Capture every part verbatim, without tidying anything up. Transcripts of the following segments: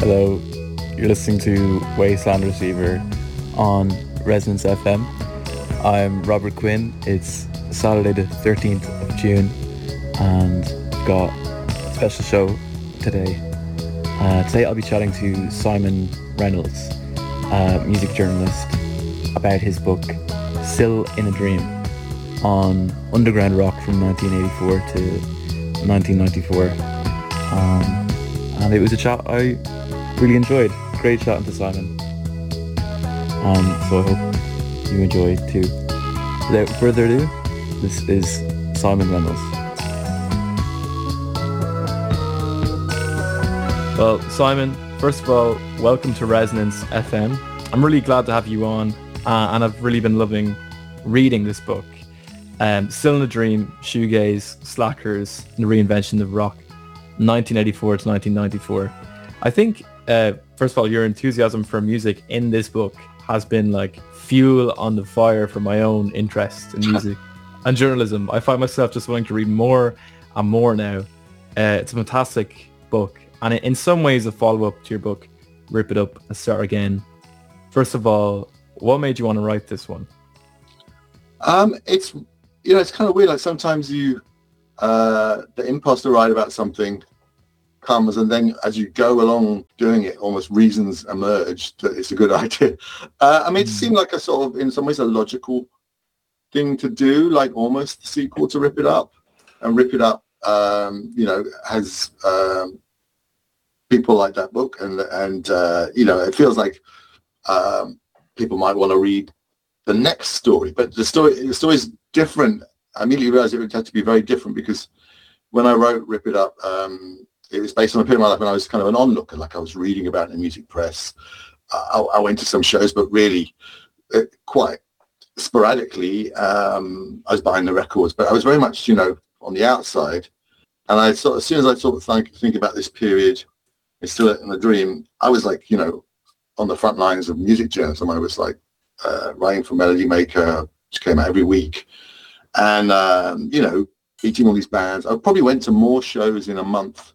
Hello, you're listening to Wasteland Receiver on Resonance F M. I'm Robert Quinn. It's Saturday the thirteenth of June and I've got a special show today. Uh, today I'll be chatting to Simon Reynolds, a music journalist, about his book Still in a Dream on underground rock from nineteen eighty-four to nineteen ninety-four. Um, and it was a chat I really enjoyed. Great chatting to Simon. Um, so I hope you enjoy it too. Without further ado, this is Simon Reynolds. Well, Simon, first of all, welcome to Resonance F M. I'm really glad to have you on, uh, and I've really been loving reading this book. Um, Still in a Dream, Shoegaze, Slackers, and the Reinvention of Rock, nineteen eighty-four to nineteen ninety-four. I think, uh, first of all, your enthusiasm for music in this book has been like fuel on the fire for my own interest in music and journalism. I find myself just wanting to read more and more now. Uh, it's a fantastic book, and in some ways a follow-up to your book, Rip It Up and Start Again. First of all, what made you want to write this one? Um, it's, you know, it's kind of weird. Like sometimes you, uh, the impulse to write about something comes, and then as you go along doing it, almost reasons emerge that it's a good idea. Uh, I mean, it seemed like a sort of, in some ways, a logical thing to do, like almost the sequel to Rip It Up. And Rip It Up, um, you know, has um, people like that book, and and uh, you know, it feels like um, people might want to read the next story, but the story the story is different. I immediately realized it would have to be very different because when I wrote Rip It Up, um, it was based on a period of my life when I was kind of an onlooker, like I was reading about it in the music press. Uh, I, I went to some shows, but really uh, quite sporadically. Um, I was buying the records, but I was very much, you know, on the outside. And I sort of, as soon as I sort of think, think about this period, it's still in a dream. I was like, you know, on the front lines of music journalism. I was like uh, writing for Melody Maker, which came out every week, and um, you know, meeting all these bands. I probably went to more shows in a month,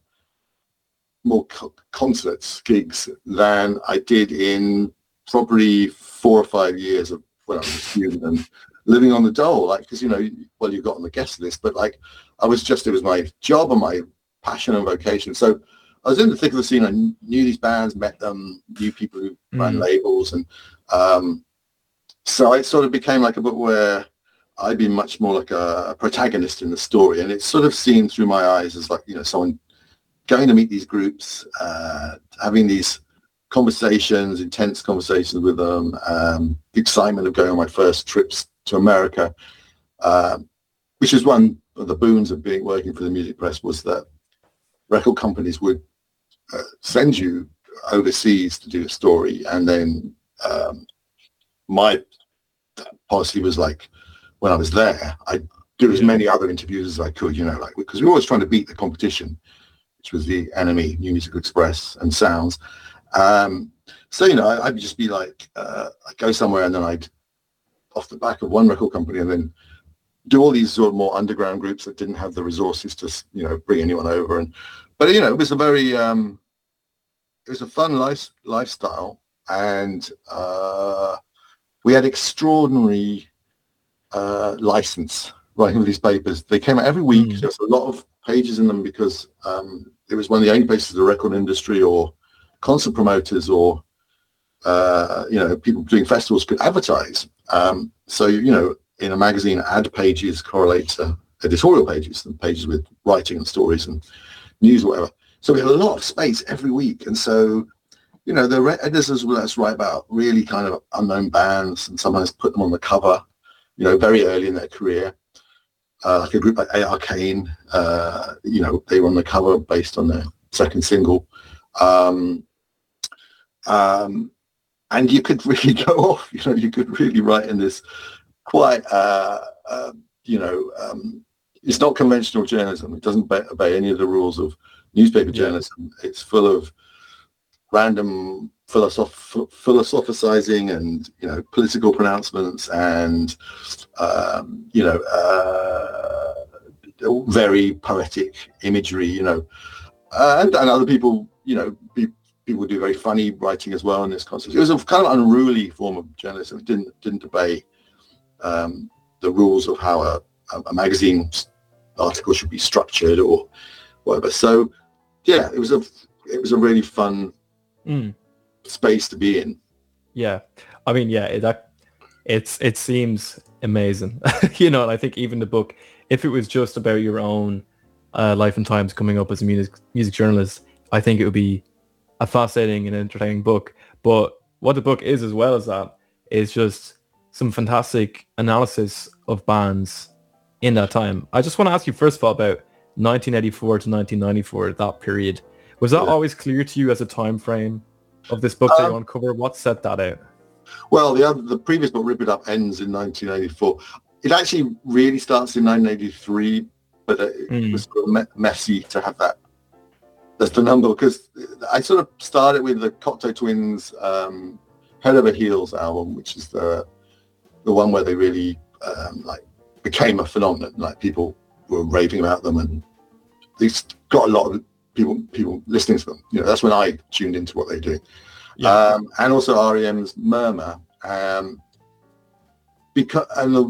more co- concerts, gigs than I did in probably four or five years of when I was a student and living on the dole. Like, because you know, well, you got on the guest list, but like, I was just, it was my job and my passion and vocation. So I was in the thick of the scene. I knew these bands, met them, knew people who ran mm. labels, and um, so it sort of became like a book where I'd be much more like a, a protagonist in the story, and it's sort of seen through my eyes as like, you know, someone going to meet these groups, uh, having these conversations, intense conversations with them, um, the excitement of going on my first trips to America, uh, which is one of the boons of being working for the music press, was that record companies would uh, send you overseas to do a story, and then um, my policy was like, when I was there, I'd do as many other interviews as I could, you know, like, because we were always trying to beat the competition, which was the N M E, New Music Express, and Sounds. Um, so, you know, I, I'd just be like, uh, I'd go somewhere, and then I'd, off the back of one record company, and then do all these sort of more underground groups that didn't have the resources to, you know, bring anyone over. And but, you know, it was a very, um, it was a fun life, lifestyle. And uh, we had extraordinary uh, license writing these papers. They came out every week. Mm. There was a lot of pages in them because um, it was one of the only places the record industry or concert promoters or, uh, you know, people doing festivals could advertise. Um, so, you know, in a magazine, ad pages correlate to editorial pages and pages with writing and stories and news or whatever. So we had a lot of space every week. And so, you know, the editors will let us write about really kind of unknown bands and sometimes put them on the cover, you know, very early in their career. Uh, like a group like Arcane, uh, you know, they were on the cover based on their second single. Um, um, and you could really go off, you know, you could really write in this quite, uh, uh, you know, um, it's not conventional journalism. It doesn't obey, obey any of the rules of newspaper yeah. journalism. It's full of random philosoph- philosophizing and, you know, political pronouncements and, um, you know, uh, very poetic imagery, you know, uh, and, and other people, you know, be people do very funny writing as well in this concept. It was a kind of unruly form of journalism. It didn't didn't obey um, the rules of how a, a magazine article should be structured or whatever. So yeah, it was a it was a really fun Mm. space to be in. Yeah, I mean, yeah, it, that it's it seems amazing, you know. And I think even the book, if it was just about your own uh, life and times coming up as a music music journalist, I think it would be a fascinating and entertaining book. But what the book is, as well as that, is just some fantastic analysis of bands in that time. I just want to ask you first of all about nineteen eighty-four to nineteen ninety-four, that period. Was that Yeah. always clear to you as a time frame of this book that Um, you uncover? What set that out? Well, the other, the previous book, Rip It Up, ends in nineteen eighty-four. It actually really starts in nineteen eighty-three, but it Mm. was sort of me- messy to have that. That's the number, because I sort of started with the Cocteau Twins' um, Head Over Heels album, which is the the one where they really um, like became a phenomenon. Like people were raving about them, and they got a lot of people people listening to them. You know, that's when I tuned into what they're doing. Yeah. Um, and also R E M's Murmur, um, because and the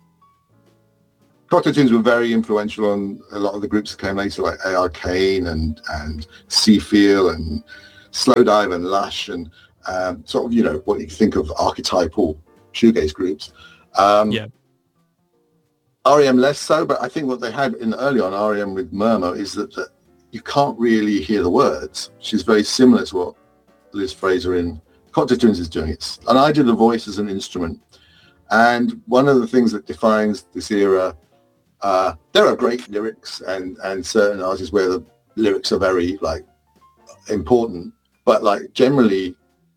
Cocteau Twins were very influential on a lot of the groups that came later, like A R Kane and and Seafeel and Slowdive and Lush, and um, sort of, you know, what you think of archetypal shoegaze groups. Um, Yeah. R E M less so, but I think what they had in early on R E M with Murmur is that, that you can't really hear the words, which is very similar to what Liz Fraser in Cocteau Twins is doing. It's, and I do the voice as an instrument. And one of the things that defines this era, uh, there are great lyrics and, and certain artists where the lyrics are very like important, but like generally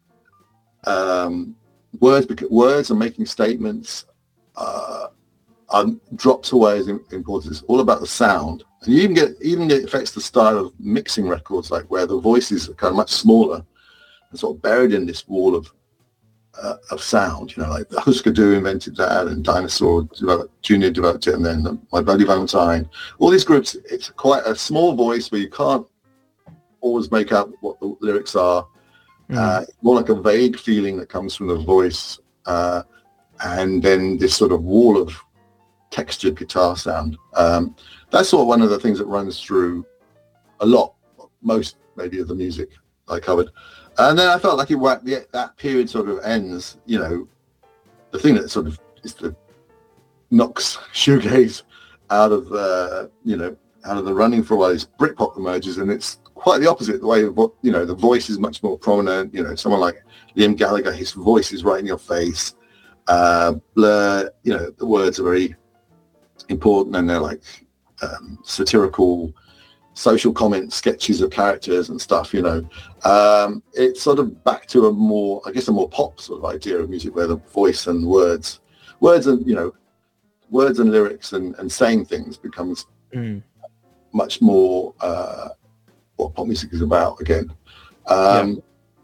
um, words, words are making statements uh, are dropped away as important. It's all about the sound. And you even get even get affects the style of mixing records, like where the voices are kind of much smaller and sort of buried in this wall of uh, of sound. You know, like the Husker Du invented that, and Dinosaur developed, Junior developed it, and then the, My Bloody Valentine. All these groups, it's quite a small voice where you can't always make out what the lyrics are. Mm. Uh, more like a vague feeling that comes from the voice, uh, and then this sort of wall of textured guitar sound. Um, that's sort of one of the things that runs through a lot, most maybe of the music I covered. And then I felt like it the, that period sort of ends, you know, the thing that sort of is the knocks shoegaze out of uh, you know, out of the running for a while is Britpop emerges, and it's quite the opposite. The way of what, you know, the voice is much more prominent. You know, someone like Liam Gallagher, his voice is right in your face. Uh, Blur, you know, the words are very important, and they're like um, satirical social comment sketches of characters and stuff, you know. Um, it's sort of back to a more, I guess, a more pop sort of idea of music where the voice and words, words and, you know, words and lyrics and, and saying things becomes Mm. much more uh, what pop music is about again. Um,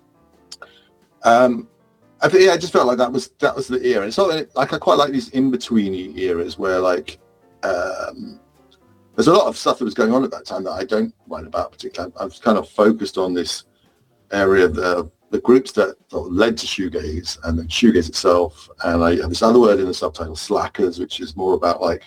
yeah. um, I think, yeah, I just felt like that was that was the era. It's not like I quite like these in-betweeny eras where like um, there's a lot of stuff that was going on at that time that I don't write about particularly. I was kind of focused on this area of the, the groups that sort of led to shoegaze and then shoegaze itself. And I have this other word in the subtitle, slackers, which is more about like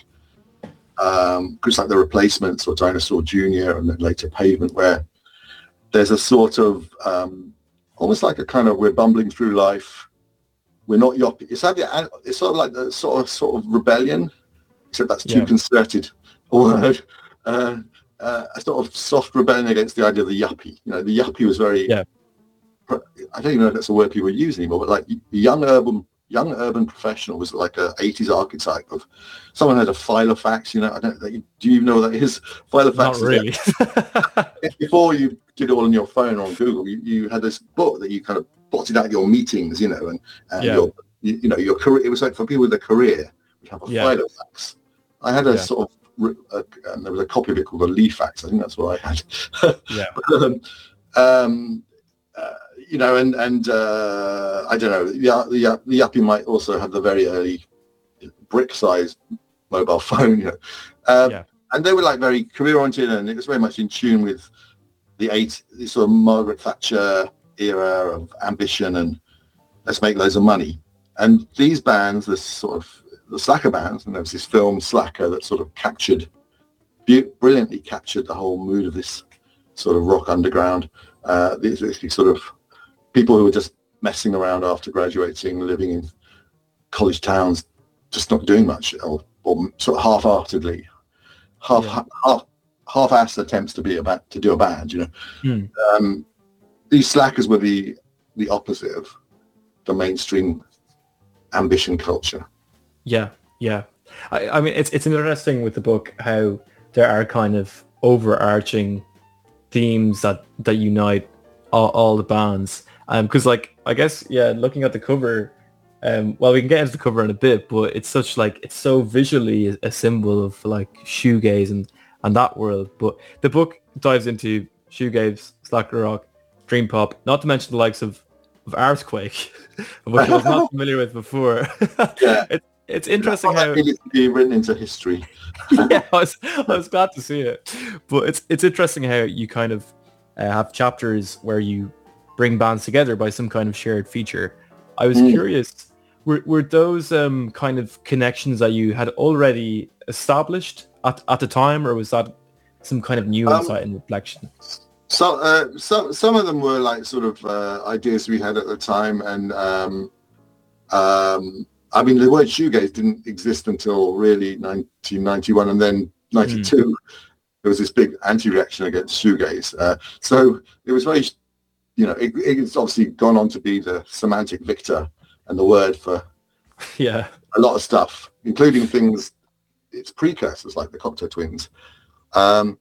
um, groups like The Replacements or Dinosaur Junior and then later Pavement, where there's a sort of um, almost like a kind of we're bumbling through life. We're not yopping. It's like the, it's sort of like the sort of sort of rebellion, except that's too Yeah. concerted a word. Uh, uh, a sort of soft rebellion against the idea of the yuppie. You know, the yuppie was very. Yeah. I don't even know if that's a word people use anymore, but like young urban, young urban professional was like a eighties archetype of someone had a Filofax. You know, I don't. Do you even know what that is? Filofax. Not is really. like, before you did it all on your phone or on Google, you, you had this book that you kind of plotted out your meetings. You know, and, and Yeah. your you, you know your career. It was like for people with a career, would have a Yeah. Filofax. I had a Yeah. sort of. Uh, and there was a copy of it called a Leafax. I think that's what I had. Yeah. But, um, um, uh, you know, and and uh, I don't know. The the the Yuppie might also have the very early brick-sized mobile phone. You know, um, Yeah. and they were like very career-oriented, and it was very much in tune with the eight, the sort of Margaret Thatcher era of ambition and let's make loads of money. And these bands, this sort of the Slacker bands, and there was this film Slacker that sort of captured, brilliantly captured the whole mood of this sort of rock underground. Uh, these, these sort of people who were just messing around after graduating, living in college towns, just not doing much, or, or sort of half-heartedly, half yeah. half half-assed attempts to be a ba- to do a band. You know, mm. um, these Slackers were the the opposite of the mainstream ambition culture. Yeah, yeah. I, I mean, it's it's interesting with the book how there are kind of overarching themes that, that unite all, all the bands. Um, because like I guess yeah, looking at the cover, um, well we can get into the cover in a bit, but it's such like it's so visually a, a symbol of like shoegaze and and that world. But the book dives into shoegaze, slacker rock, dream pop, not to mention the likes of of Earthquake, which I was not familiar with before. Yeah. it, it's interesting how it's being written into history. Yeah, I was, I was glad to see it. But it's it's interesting how you kind of uh, have chapters where you bring bands together by some kind of shared feature. I was mm. curious, were were those um, kind of connections that you had already established at, at the time, or was that some kind of new insight um, and reflection? So, uh, so some of them were like sort of uh, ideas we had at the time, and um, um, I mean the word shoegaze didn't exist until really nineteen ninety-one, and then ninety-two. Mm. There was this big anti-reaction against shoegaze. Uh, so it was very, you know, it, it's obviously gone on to be the semantic victor and the word for yeah a lot of stuff, including things, its precursors like the Cocteau Twins. Um,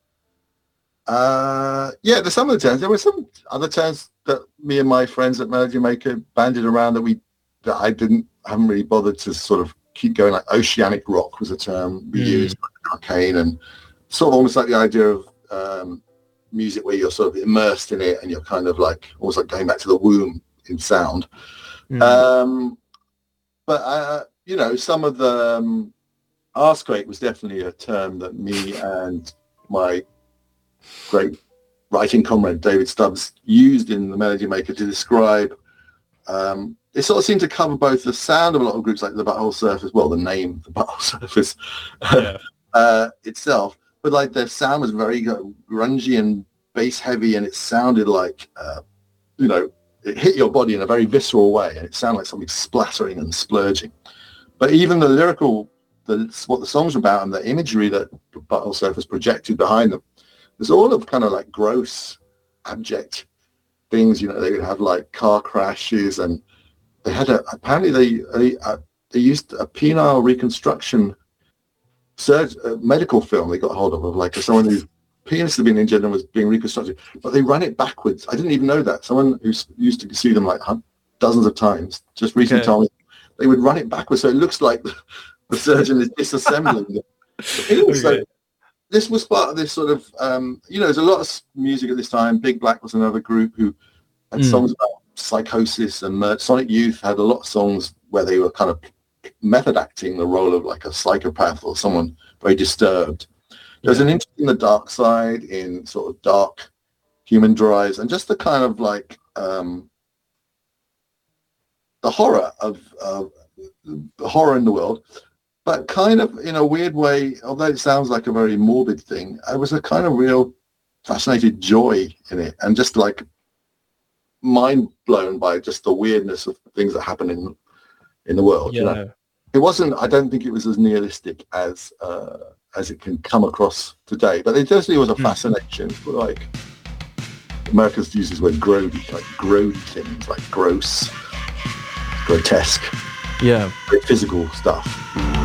Uh, yeah, there's some of the terms. There were some other terms that me and my friends at Melody Maker banded around that we that I didn't haven't really bothered to sort of keep going. Like oceanic rock was a term we mm. used, like arcane, and sort of almost like the idea of um, music where you're sort of immersed in it and you're kind of like almost like going back to the womb in sound. Mm. Um, but uh, you know, some of the um, Earthquake was definitely a term that me and my great writing comrade David Stubbs used in the Melody Maker to describe. Um, it sort of seemed to cover both the sound of a lot of groups like the Butthole Surfers, well, the name, the Butthole Surfers yeah. uh, itself, but like their sound was very grungy and bass heavy, and it sounded like, uh, you know, it hit your body in a very visceral way, and it sounded like something splattering and splurging. But even the lyrical, the, what the songs were about and the imagery that the Butthole Surfers projected behind them, there's all of kind of like gross, abject things. You know, they would have like car crashes, and they had a apparently they they, uh, they used a penile reconstruction surg- uh, medical film they got hold of of like someone whose penis had been injured and was being reconstructed, but they ran it backwards. I didn't even know that. Someone who used to see them like dozens of times just recently okay. told me they would run it backwards, so it looks like the, the surgeon is disassembling the, the penis. Okay. So, this was part of this sort of, um, you know, there's a lot of music at this time. Big Black was another group who had mm. songs about psychosis, and uh, Sonic Youth had a lot of songs where they were kind of method acting the role of like a psychopath or someone very disturbed. There's yeah. an interest in the dark side, in sort of dark human drives, and just the kind of like um, the horror of uh, the horror in the world. But kind of in a weird way, although it sounds like a very morbid thing, I was a kind of real fascinated joy in it, and just like mind blown by just the weirdness of things that happen in in the world. Yeah. You know? It wasn't. I don't think it was as nihilistic as uh, as it can come across today. But it definitely was a fascination for like Americans uses the word grody, like grody things, like gross, grotesque, yeah, very physical stuff.